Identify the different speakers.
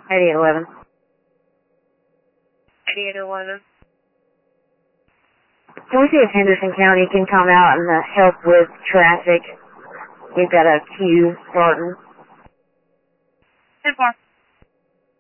Speaker 1: 8811.
Speaker 2: 8811.
Speaker 1: Can we see if Henderson County can come out and help with traffic? We've got a queue starting.
Speaker 2: 10-4.